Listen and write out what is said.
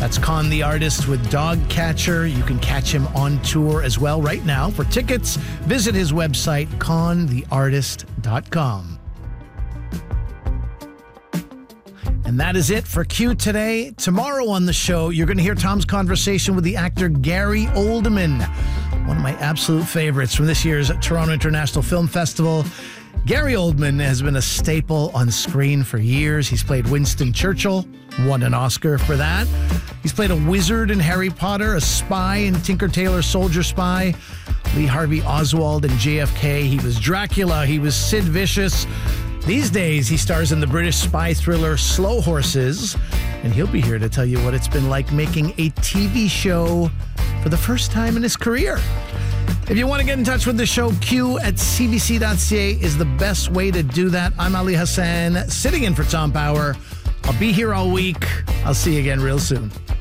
That's Con the Artist with Dogcatcher. You can catch him on tour as well right now. For tickets, visit his website, contheartist.com. And that is it for Q today. Tomorrow on the show, you're going to hear Tom's conversation with the actor Gary Oldman, one of my absolute favorites from this year's Toronto International Film Festival. Gary Oldman has been a staple on screen for years. He's played Winston Churchill, won an Oscar for that. He's played a wizard in Harry Potter, a spy in Tinker Tailor Soldier Spy, Lee Harvey Oswald in JFK. He was Dracula. He was Sid Vicious. These days, he stars in the British spy thriller Slow Horses, and he'll be here to tell you what it's been like making a TV show for the first time in his career. If you want to get in touch with the show, q@cbc.ca is the best way to do that. I'm Ali Hassan, sitting in for Tom Power. I'll be here all week. I'll see you again real soon.